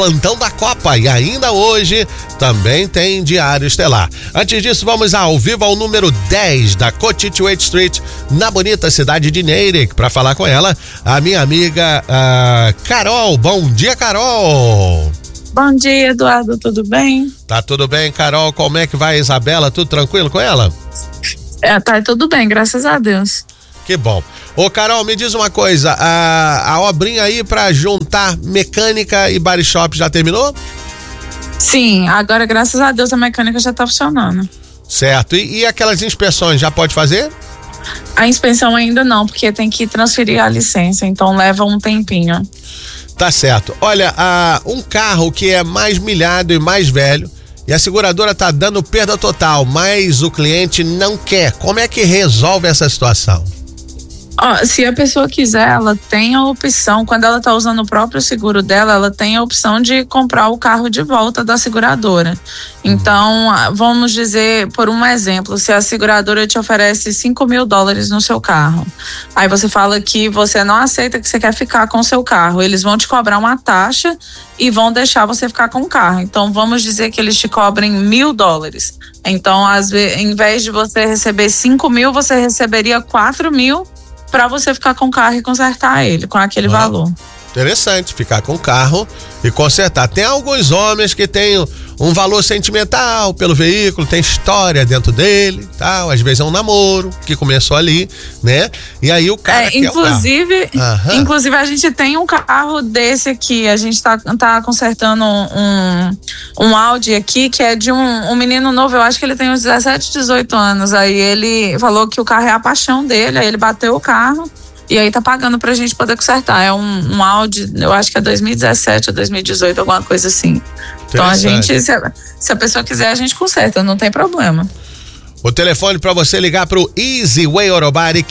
Plantão da Copa e ainda hoje também tem Diário Estelar. Antes disso, vamos ao vivo ao número 10 da Cochituate Street, na bonita cidade de Natick, para falar com ela, a minha amiga Carol. Bom dia, Carol. Bom dia, Eduardo, tudo bem? Tá tudo bem, Carol. Como é que vai a Isabela? Tudo tranquilo com ela? Tá tudo bem, graças a Deus. Que bom. Ô, Carol, me diz uma coisa, a obrinha aí pra juntar mecânica e body shop já terminou? Sim, agora graças a Deus a mecânica já tá funcionando. Certo, e aquelas inspeções já pode fazer? A inspeção ainda não, porque tem que transferir a licença, então leva um tempinho. Tá certo. Olha, um carro que é mais milhado e mais velho, e a seguradora tá dando perda total, mas o cliente não quer. Como é que resolve essa situação? Se a pessoa quiser, ela tem a opção, quando ela está usando o próprio seguro dela, ela tem a opção de comprar o carro de volta da seguradora. Então, vamos dizer, por um exemplo, se a seguradora te oferece $5.000 no seu carro, aí você fala que você não aceita, que você quer ficar com o seu carro, eles vão te cobrar uma taxa e vão deixar você ficar com o carro. Então, vamos dizer que eles te cobrem $1.000. Então, em vez de você receber 5.000, você receberia 4.000 para você ficar com o carro e consertar ele com aquele valor. Interessante, ficar com o carro e consertar. Tem alguns homens que têm um valor sentimental pelo veículo, tem história dentro dele, tal. Às vezes é um namoro que começou ali, né? E aí o cara inclusive a gente tem um carro desse aqui, a gente tá consertando um Audi aqui, que é de um menino novo, eu acho que ele tem uns 17, 18 anos, aí ele falou que o carro é a paixão dele, aí ele bateu o carro e aí tá pagando pra gente poder consertar. É um Audi, eu acho que é 2017 ou 2018, alguma coisa assim. Então a gente, se a pessoa quiser, a gente conserta, não tem problema. O telefone para você ligar pro Easy Way Orobari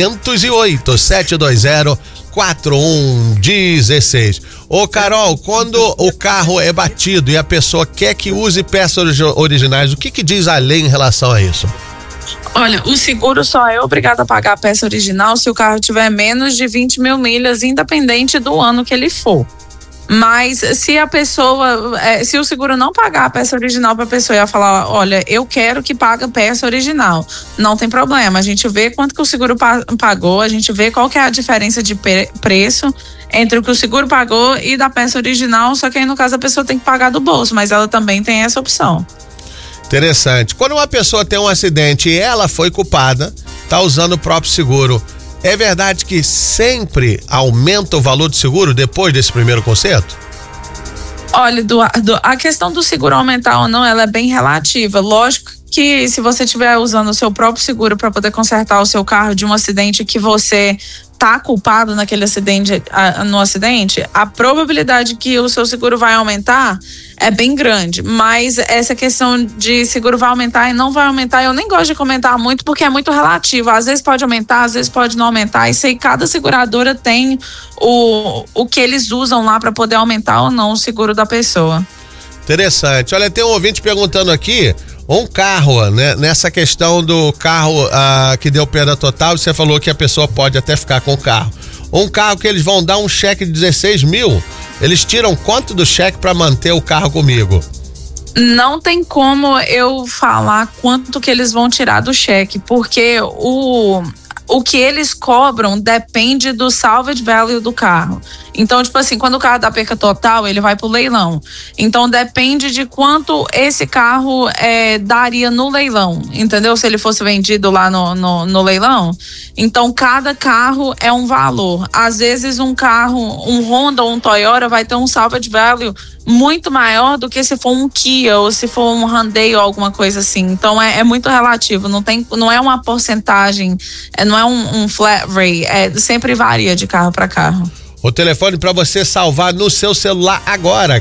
508-720-4116. Ô, Carol, quando o carro é batido e a pessoa quer que use peças originais, o que diz a lei em relação a isso? Olha, o seguro só é obrigado a pagar a peça original se o carro tiver menos de 20.000 milhas, independente do ano que ele for. Mas se a pessoa, se o seguro não pagar a peça original para a pessoa e ela falar, olha, eu quero que pague a peça original, não tem problema, a gente vê quanto que o seguro pagou, a gente vê qual que é a diferença de preço entre o que o seguro pagou e da peça original, só que aí no caso a pessoa tem que pagar do bolso, mas ela também tem essa opção. Interessante. Quando uma pessoa tem um acidente e ela foi culpada, tá usando o próprio seguro, é verdade que sempre aumenta o valor do seguro depois desse primeiro conserto? Olha, Eduardo, a questão do seguro aumentar ou não, ela é bem relativa. Lógico que se você estiver usando o seu próprio seguro para poder consertar o seu carro de um acidente que você tá culpado naquele acidente, no acidente, a probabilidade que o seu seguro vai aumentar é bem grande, mas essa questão de seguro vai aumentar e não vai aumentar, eu nem gosto de comentar muito porque é muito relativo, às vezes pode aumentar, às vezes pode não aumentar, isso aí cada seguradora tem o que eles usam lá para poder aumentar ou não o seguro da pessoa. Interessante. Olha, tem um ouvinte perguntando aqui, um carro, né? Nessa questão do carro que deu perda total, você falou que a pessoa pode até ficar com o carro. Um carro que eles vão dar um cheque de 16 mil, eles tiram quanto do cheque para manter o carro comigo? Não tem como eu falar quanto que eles vão tirar do cheque, porque o que eles cobram depende do salvage value do carro. Então, tipo assim, quando o carro dá perca total, ele vai pro leilão. Então, depende de quanto esse carro daria no leilão, entendeu? Se ele fosse vendido lá no leilão. Então, cada carro é um valor. Às vezes, um carro, um Honda ou um Toyota vai ter um salvage value muito maior do que se for um Kia ou se for um Hyundai ou alguma coisa assim. Então, é muito relativo. Não é uma porcentagem, não é um flat rate. Sempre varia de carro para carro. O telefone para você salvar no seu celular agora,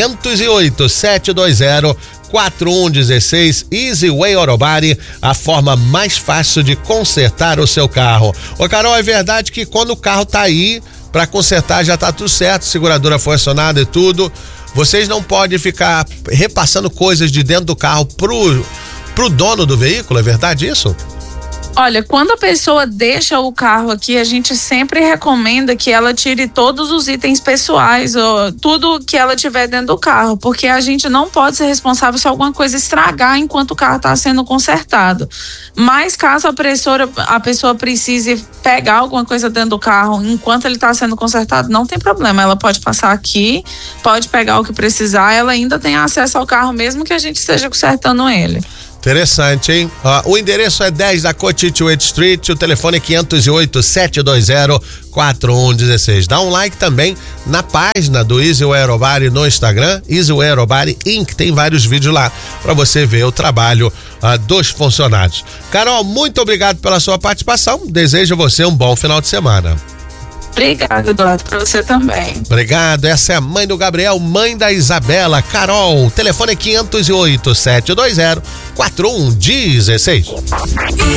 508-720-4116, Easy Way Orobari, a forma mais fácil de consertar o seu carro. Ô, Carol, é verdade que quando o carro tá aí para consertar já tá tudo certo, seguradora foi acionada e tudo, vocês não podem ficar repassando coisas de dentro do carro pro dono do veículo, é verdade isso? Olha, quando a pessoa deixa o carro aqui, a gente sempre recomenda que ela tire todos os itens pessoais, ou tudo que ela tiver dentro do carro, porque a gente não pode ser responsável se alguma coisa estragar enquanto o carro está sendo consertado. Mas caso a pessoa precise pegar alguma coisa dentro do carro enquanto ele está sendo consertado, não tem problema. Ela pode passar aqui, pode pegar o que precisar, ela ainda tem acesso ao carro mesmo que a gente esteja consertando ele. Interessante, hein? O endereço é 10 da Cotichuete Street, o telefone é 508-720-4116. Dá um like também na página do Easy Wear Aerobody no Instagram, Easy Wear Aerobody Inc. Tem vários vídeos lá para você ver o trabalho dos funcionários. Carol, muito obrigado pela sua participação. Desejo a você um bom final de semana. Obrigada, Eduardo, para você também. Obrigado. Essa é a mãe do Gabriel, mãe da Isabela, Carol. Telefone é 508-720-4116.